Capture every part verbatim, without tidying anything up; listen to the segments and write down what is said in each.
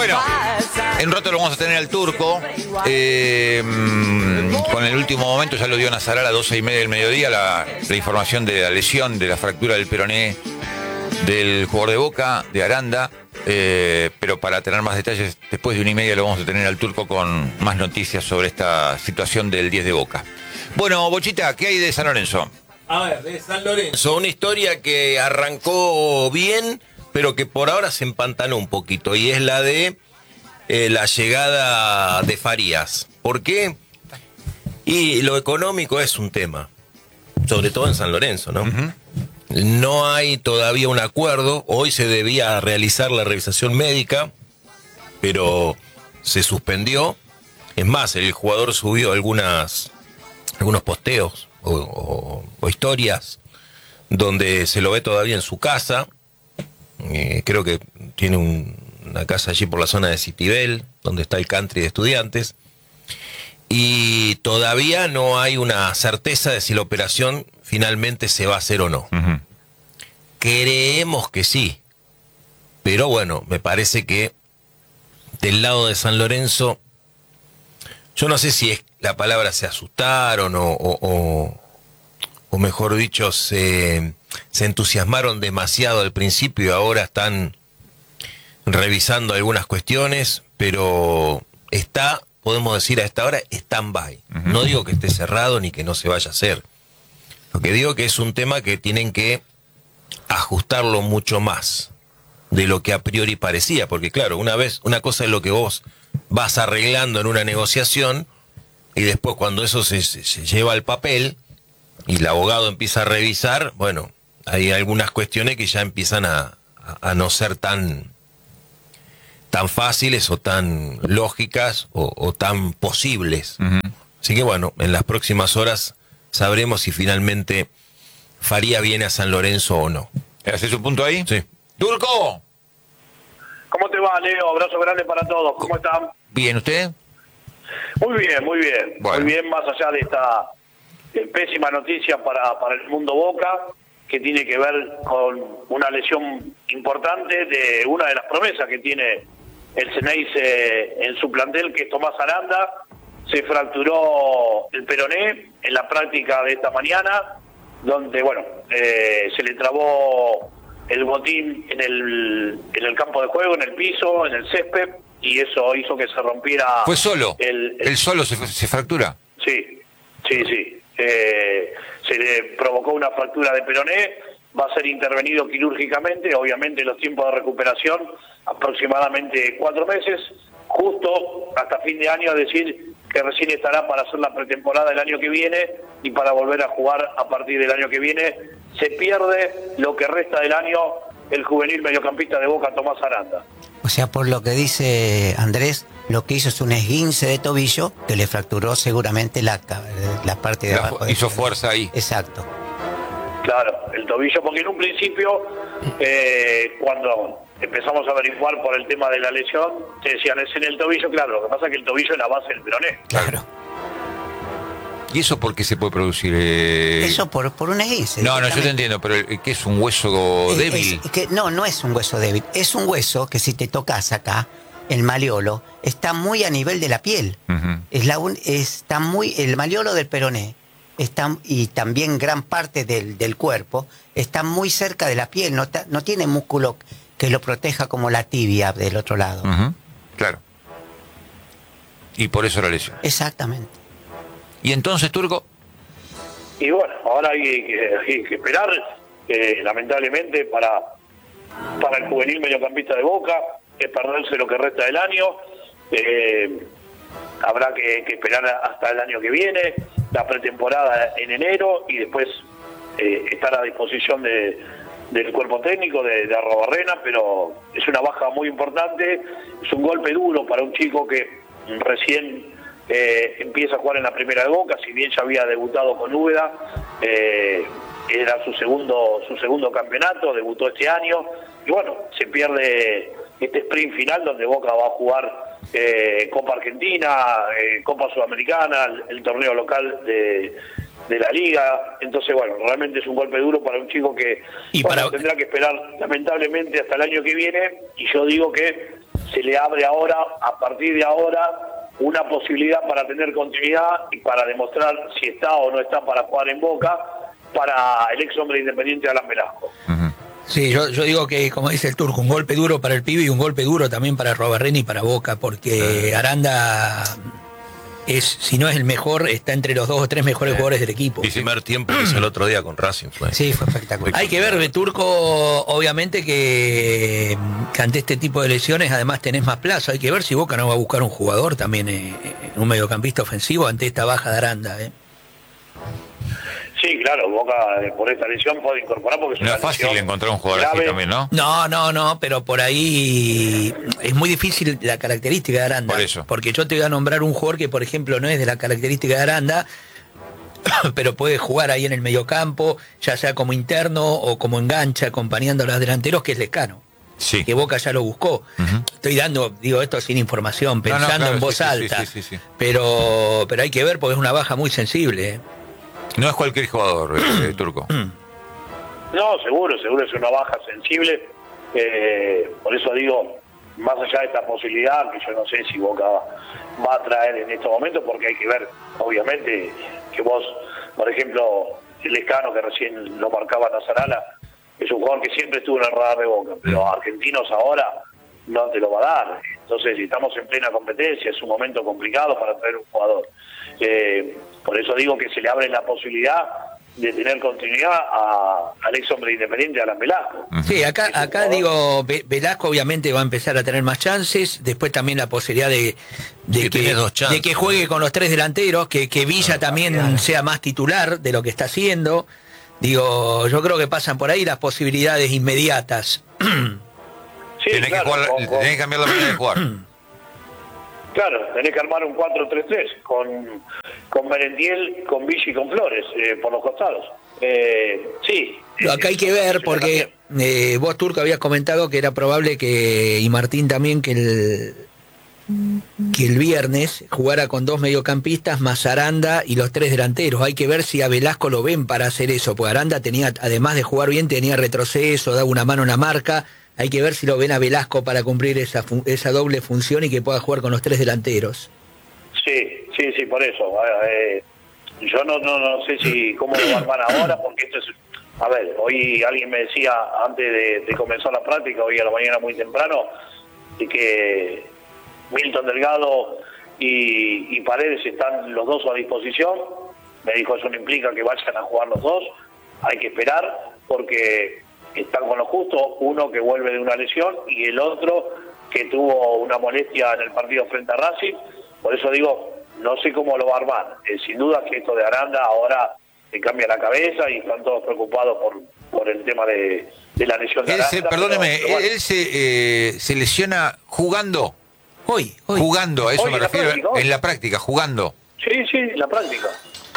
Bueno, en un rato lo vamos a tener al Turco. Eh, con el último momento, ya lo dio Nazaral a las doce y media del mediodía, la, la información de la lesión, de la fractura del peroné del jugador de Boca, de Aranda. Eh, pero para tener más detalles, después de una y media lo vamos a tener al Turco con más noticias sobre esta situación del diez de Boca. Bueno, Bochita, ¿qué hay de San Lorenzo? A ver, de San Lorenzo, una historia que arrancó bien, pero que por ahora se empantanó un poquito, y es la de eh, la llegada de Farías. ¿Por qué? Y lo económico es un tema, sobre todo en San Lorenzo, ¿no? Uh-huh. No hay todavía un acuerdo. Hoy se debía realizar la revisación médica, pero se suspendió. Es más, el jugador subió algunas, algunos posteos o, o, o historias donde se lo ve todavía en su casa. Eh, creo que tiene un, una casa allí por la zona de Citibel, donde está el country de Estudiantes. Y todavía no hay una certeza de si la operación finalmente se va a hacer o no. Uh-huh. Creemos que sí, pero bueno, me parece que del lado de San Lorenzo, yo no sé si es la palabra se asustaron o, o, o, o mejor dicho, se, se entusiasmaron demasiado al principio y ahora están revisando algunas cuestiones, pero está, podemos decir a esta hora, stand-by. Uh-huh. No digo que esté cerrado ni que no se vaya a hacer. Lo que digo que es un tema que tienen que ajustarlo mucho más de lo que a priori parecía, porque claro, una vez, una cosa es lo que vos vas arreglando en una negociación, y después cuando eso se, se, se lleva al papel y el abogado empieza a revisar, bueno, hay algunas cuestiones que ya empiezan a, a, a no ser tan tan fáciles o tan lógicas o, o tan posibles. Uh-huh. Así que bueno, en las próximas horas sabremos si finalmente Faría viene a San Lorenzo o no. ¿Haces un punto ahí? Sí. ¡Turco! ¿Cómo te va, Leo? Abrazo grande para todos. ¿Cómo están? Bien, ¿usted? Muy bien, muy bien. Bueno. Muy bien, más allá de esta eh, pésima noticia para, para el mundo Boca, que tiene que ver con una lesión importante de una de las promesas que tiene el Ceneice en su plantel, que es Tomás Aranda. Se fracturó el peroné en la práctica de esta mañana, donde, bueno, eh, se le trabó el botín en el, en el campo de juego, en el piso, en el césped, y eso hizo que se rompiera... ¿Fue solo? El, el... ¿El solo se, se fractura? Sí, sí, sí. Eh, se le provocó una fractura de peroné, va a ser intervenido quirúrgicamente, obviamente los tiempos de recuperación aproximadamente cuatro meses, justo hasta fin de año, es decir, que recién estará para hacer la pretemporada el año que viene y para volver a jugar a partir del año que viene. Se pierde lo que resta del año el juvenil mediocampista de Boca, Tomás Aranda. O sea, por lo que dice Andrés, lo que hizo es un esguince de tobillo que le fracturó seguramente la, la parte de la, abajo. Hizo fuerza ahí. Exacto. Claro, el tobillo, porque en un principio, eh, cuando empezamos a averiguar por el tema de la lesión, te decían, es en el tobillo, claro, lo que pasa es que el tobillo es la base del peroné. Claro. ¿Y eso por qué se puede producir? Eh... Eso por, por un esguince. No, no, yo te entiendo, pero ¿qué es un hueso es, débil? Es que, no, no es un hueso débil. Es un hueso que si te tocas acá, el maleolo, está muy a nivel de la piel. Uh-huh. Es la un, está muy, el maleolo del peroné está, y también gran parte del, del cuerpo está muy cerca de la piel. No, no tiene músculo que lo proteja como la tibia del otro lado. Uh-huh. Claro. Y por eso la lesión. Exactamente. ¿Y entonces, Turco? Y bueno, ahora hay que, hay que esperar, eh, lamentablemente, para, para el juvenil mediocampista de Boca, es perderse lo que resta del año. Eh, habrá que, que esperar hasta el año que viene, la pretemporada en enero, y después eh, estar a disposición de, del cuerpo técnico de, de Arrobarrena, pero es una baja muy importante, es un golpe duro para un chico que recién... Eh, empieza a jugar en la primera de Boca, si bien ya había debutado con Úbeda, eh, era su segundo su segundo campeonato, debutó este año, y bueno, se pierde este sprint final donde Boca va a jugar eh, Copa Argentina, eh, Copa Sudamericana, el, el torneo local de, de la Liga. Entonces, bueno, realmente es un golpe duro para un chico que y bueno, para... tendrá que esperar lamentablemente hasta el año que viene, y yo digo que se le abre ahora, a partir de ahora, una posibilidad para tener continuidad y para demostrar si está o no está para jugar en Boca, para el ex hombre independiente Alan Velasco. Uh-huh. Sí, yo, yo digo que, como dice el Turco, un golpe duro para el pibe y un golpe duro también para Robarreni y para Boca, porque Aranda es, si no es el mejor, está entre los dos o tres mejores Sí. jugadores del equipo. El primer tiempo que hizo el otro día con Racing fue. Sí, fue espectacular. Hay que ver, Turco, obviamente que, que ante este tipo de lesiones además tenés más plazo. Hay que ver si Boca no va a buscar un jugador también, eh, un mediocampista ofensivo ante esta baja de Aranda. ¿eh? Sí, claro, Boca eh, por esta lesión puede incorporar porque es No una es fácil lesión encontrar un jugador grave. así también, ¿no? No, no, no, pero por ahí es muy difícil la característica de Aranda. Por eso. Porque yo te voy a nombrar un jugador que, por ejemplo, no es de la característica de Aranda, pero puede jugar ahí en el mediocampo, ya sea como interno o como enganche, acompañando a los delanteros, que es Lescano. Sí. Que Boca ya lo buscó. Ujú. Estoy dando, digo esto sin información, No, no, pensando claro, en voz sí, sí, alta. sí, sí, sí, sí. Pero, pero hay que ver porque es una baja muy sensible. ¿eh? No es cualquier jugador, eh, Turco. No, seguro, seguro es una baja sensible. Eh, por eso digo, más allá de esta posibilidad, que yo no sé si Boca va a traer en estos momentos, porque hay que ver, obviamente, que vos, por ejemplo, el Lescano, que recién lo marcaba Nazarala, es un jugador que siempre estuvo en el radar de Boca, pero Argentinos ahora no te lo va a dar. Entonces, si estamos en plena competencia, es un momento complicado para traer un jugador. Eh, por eso digo que se le abre la posibilidad de tener continuidad a, al ex hombre independiente, Alan Velasco. Sí, acá, Es un acá jugador- digo, Ve- Velasco obviamente va a empezar a tener más chances, después también la posibilidad de, de, Sí, que, tiene dos chances. de que juegue con los tres delanteros, que, que Villa también sea más titular de lo que está haciendo. Digo, yo creo que pasan por ahí las posibilidades inmediatas. Sí, tenés, claro, que jugar, con- con- tenés que cambiar la manera de jugar. Claro, tenés que armar un cuatro tres tres con, con Merentiel, con Villa y con Flores eh, por los costados. Eh, sí. Lo acá hay que ver porque eh, vos, Turco, habías comentado que era probable que, y Martín también, que el, que el viernes jugara con dos mediocampistas más Aranda y los tres delanteros. Hay que ver si a Velasco lo ven para hacer eso, porque Aranda tenía, además de jugar bien, tenía retroceso, daba una mano en la marca. Hay que ver si lo ven a Velasco para cumplir esa, fu- esa doble función y que pueda jugar con los tres delanteros. Sí, sí, sí, por eso. Eh, yo no, no, no sé si cómo lo van a armar ahora, porque esto es... A ver, hoy alguien me decía, antes de, de comenzar la práctica, hoy a la mañana muy temprano, y que Milton Delgado y, y Paredes están los dos a disposición. Me dijo, eso no implica que vayan a jugar los dos. Hay que esperar, porque están con lo justo, uno que vuelve de una lesión y el otro que tuvo una molestia en el partido frente a Racing. Por eso digo, no sé cómo lo va a armar. Eh, sin duda que esto de Aranda ahora le cambia la cabeza y están todos preocupados por, por el tema de, de la lesión de Él Aranda. se, perdóneme, pero, pero bueno. él se, eh, se lesiona jugando. Hoy, hoy. Jugando, a eso Hoy me en la refiero. práctica, hoy. En la práctica, jugando. Sí, sí, en la práctica.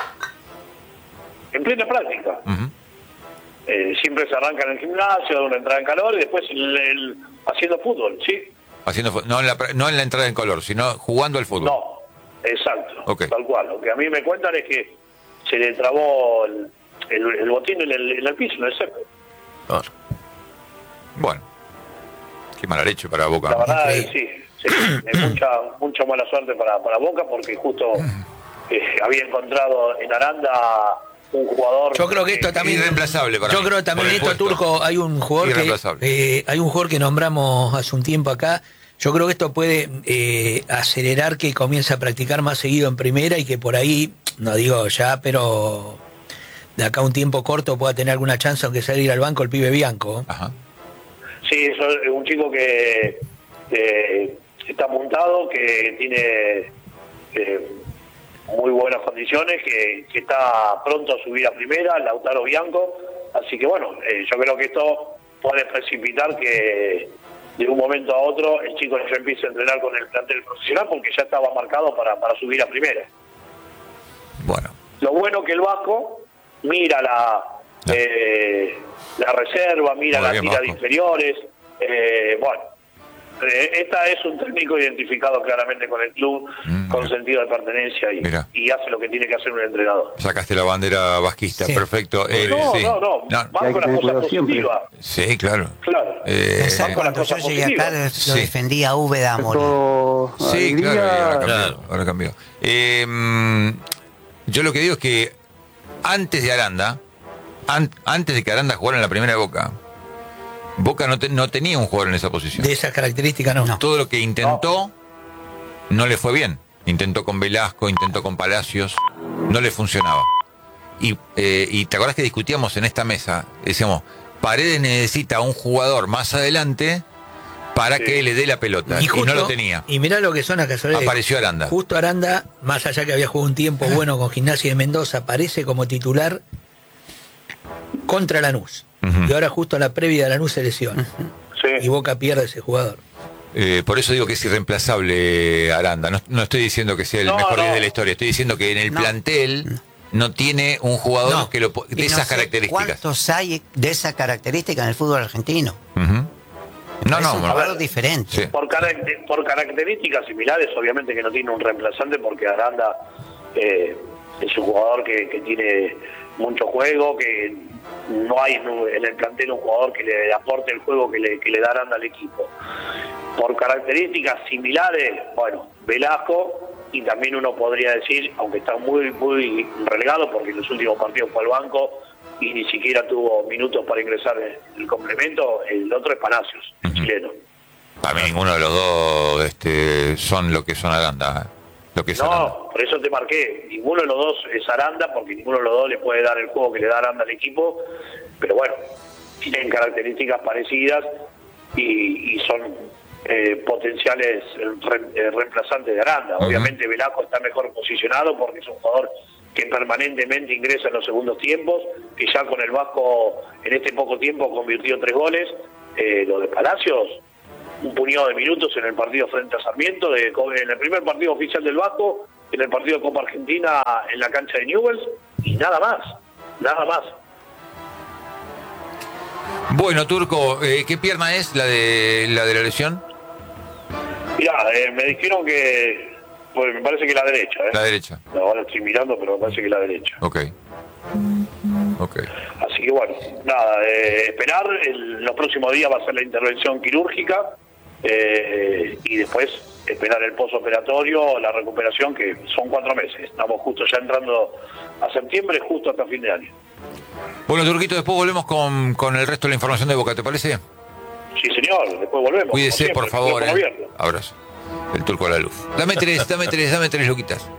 En plena práctica. Ujú. Eh, siempre se arranca en el gimnasio, una entrada en calor y después el, el- haciendo fútbol, ¿sí? Haciendo, fu- no, en la, pra- no en la entrada en color, sino jugando al fútbol. No, exacto, Ok. tal cual. Lo que a mí me cuentan es que se le trabó el, el, el botín en el, en el piso, en el césped. Ah, Bueno, qué mala leche para Boca. La ¿no? verdad es sí, sí, es mucha, mucha mala suerte para, para Boca porque justo eh, había encontrado en Aranda un jugador... Yo creo que esto también Irreemplazable para Yo mí, creo también por el esto, puesto. Turco, hay un jugador que Irreemplazable. eh, hay un jugador que nombramos hace un tiempo acá. Yo creo que esto puede eh, acelerar que comience a practicar más seguido en primera y que por ahí, no digo ya, pero de acá a un tiempo corto pueda tener alguna chance aunque sea de ir al banco el pibe Bianco. Ajá. Sí, eso es un chico que eh, está apuntado, que tiene eh, muy buenas condiciones, que, que está pronto a subir a primera, Lautaro Bianco. Así que bueno, eh, yo creo que esto puede precipitar que de un momento a otro el chico ya empiece a entrenar con el plantel profesional porque ya estaba marcado para, para subir a primera. Bueno. Lo bueno que el Vasco mira la eh, la reserva, mira Muy la bien, tira de Vasco. inferiores, eh, bueno, Eh, esta es un técnico identificado claramente con el club, mm, con sentido de pertenencia y, y hace lo que tiene que hacer un entrenador. Sacaste la bandera vasquista, sí. Perfecto. Eh, no, sí. no, no, no, van con las cosas positivas. Sí, claro. Claro. Eh, Exacto, cuando yo llegué acá lo sí. defendía Úbeda a morir. Sí, claro, ahora cambió. Claro. Ahora cambió. Eh, yo lo que digo es que antes de Aranda, an, antes de que Aranda jugara en la primera de Boca, Boca no, te, no tenía un jugador en esa posición. De esas características no. Todo lo que intentó no, no le fue bien. Intentó con Velasco, intentó con Palacios, no le funcionaba. Y, eh, y te acordás que discutíamos en esta mesa, decíamos, Paredes necesita un jugador más adelante para sí. que le dé la pelota. Y, justo, y no lo tenía. Y mirá lo que son las casualidades. Apareció Aranda. Justo Aranda, más allá que había jugado un tiempo bueno con Gimnasia de Mendoza, aparece como titular contra Lanús. Uh-huh. Y ahora justo a la previa de Lanús se lesiona. Sí. Y Boca pierde ese jugador. Eh, por eso digo que es irreemplazable Aranda. No, no estoy diciendo que sea el no, mejor no. de la historia. Estoy diciendo que en el no. plantel no tiene un jugador no. que lo, de y esas no sé características. ¿Cuántos hay de esas características en el fútbol argentino? Uh-huh. No, es no, un jugador diferente. Sí. Por, caract- por características similares, obviamente que no tiene un reemplazante porque Aranda eh, es un jugador que, que tiene mucho juego, que no hay en el plantel un jugador que le aporte el juego que le, que le da Aranda al equipo. Por características similares, bueno, Velasco, y también uno podría decir, aunque está muy muy relegado porque en los últimos partidos fue al banco y ni siquiera tuvo minutos para ingresar en el complemento, el otro es Palacios, el uh-huh. chileno. Para mí ninguno de los dos este, son lo que son Aranda. Lo que es no, Aranda. Por eso te marqué, ninguno de los dos es Aranda, porque ninguno de los dos le puede dar el juego que le da Aranda al equipo, pero bueno, tienen características parecidas y, y son eh, potenciales re, eh, reemplazantes de Aranda. Uh-huh. Obviamente Velasco está mejor posicionado porque es un jugador que permanentemente ingresa en los segundos tiempos, que ya con el Vasco en este poco tiempo convirtió tres goles. Eh, lo de Palacios, un puñado de minutos en el partido frente a Sarmiento, de, en el primer partido oficial del Vasco, en el partido de Copa Argentina en la cancha de Newell's, y nada más, nada más. Bueno, Turco, eh, ¿qué pierna es la de la de la lesión? Mirá, eh, me dijeron que, pues me parece que la derecha. ¿eh? La derecha. No, ahora estoy mirando, pero me parece que la derecha. Ok. Ok. Así que bueno, nada, eh, esperar, el, los próximos días va a ser la intervención quirúrgica eh, y después esperar el postoperatorio, la recuperación, que son cuatro meses. Estamos justo ya entrando a septiembre, justo hasta fin de año. Bueno, Turquito, después volvemos con, con el resto de la información de Boca, ¿te parece? Sí, señor, después volvemos. Cuídese, siempre, por favor. Eh. Abrazo. El Turco a la luz. Dame tres, dame tres, dame tres luquitas.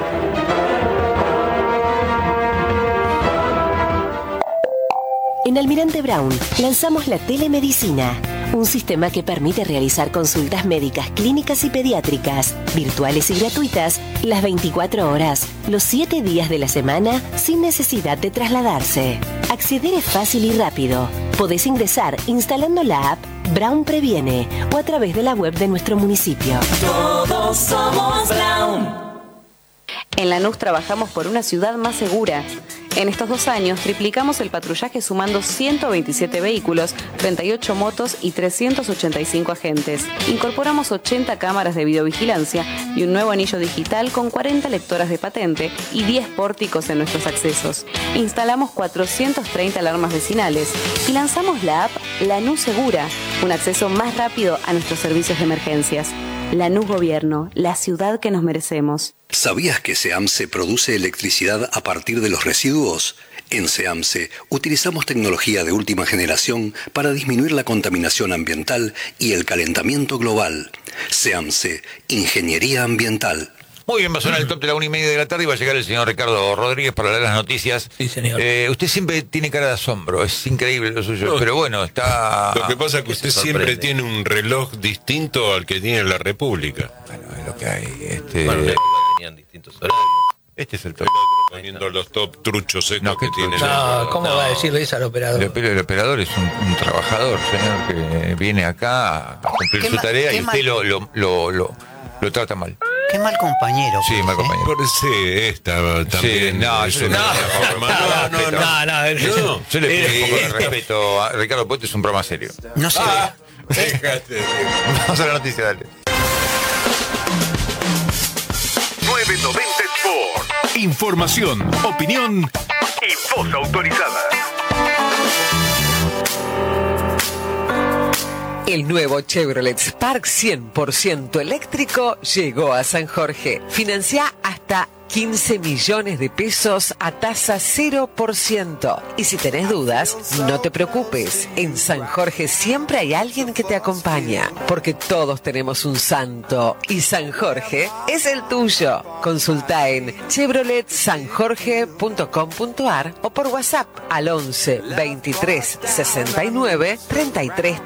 En Almirante Brown lanzamos la telemedicina, un sistema que permite realizar consultas médicas, clínicas y pediátricas, virtuales y gratuitas, las veinticuatro horas, los siete días de la semana, sin necesidad de trasladarse. Acceder es fácil y rápido. Podés ingresar instalando la app Brown Previene o a través de la web de nuestro municipio. Todos somos Brown. En Lanús trabajamos por una ciudad más segura. En estos dos años triplicamos el patrullaje sumando ciento veintisiete vehículos, treinta y ocho motos y trescientos ochenta y cinco agentes. Incorporamos ochenta cámaras de videovigilancia y un nuevo anillo digital con cuarenta lectoras de patente y diez pórticos en nuestros accesos. Instalamos cuatrocientas treinta alarmas vecinales y lanzamos la app Lanús Segura, un acceso más rápido a nuestros servicios de emergencias. Lanús Gobierno, la ciudad que nos merecemos. ¿Sabías que SEAMSE produce electricidad a partir de los residuos? En SEAMSE utilizamos tecnología de última generación para disminuir la contaminación ambiental y el calentamiento global. SEAMSE, Ingeniería Ambiental. Muy bien, va a sonar el top de la una y media de la tarde y va a llegar el señor Ricardo Rodríguez para leer las noticias. Sí, señor. Eh, usted siempre tiene cara de asombro, es increíble lo suyo, no, pero bueno, está... Lo que pasa es que usted siempre tiene un reloj distinto al que tiene la República. Bueno, es lo que hay. Este... Bueno, tenían distintos horarios. Este es el top. Poniendo los top truchos secos no, que tiene. No, ¿cómo no. va a decirle eso al operador? El, el operador es un, un trabajador, señor, que viene acá a cumplir su tarea y usted lo, lo, lo, lo, lo trata mal. Qué mal compañero. Sí, mal compañero. Por sí, esta también. Sí, no, es yo, una, no, no, no, no, no, no, no, yo, yo le pido un poco de respeto a Ricardo, porque este es un programa serio. No sé. Ah, Déjate. Vamos a la noticia, dale. novecientos noventa Sport. Información, opinión y voz autorizada. El nuevo Chevrolet Spark cien por ciento eléctrico llegó a San Jorge. Financia hasta quince millones de pesos a tasa cero por ciento. Y si tenés dudas, no te preocupes. En San Jorge siempre hay alguien que te acompaña, porque todos tenemos un santo y San Jorge es el tuyo. Consulta en chevrolet san jorge punto com punto a r o por WhatsApp al once veintitrés sesenta y nueve treinta y tres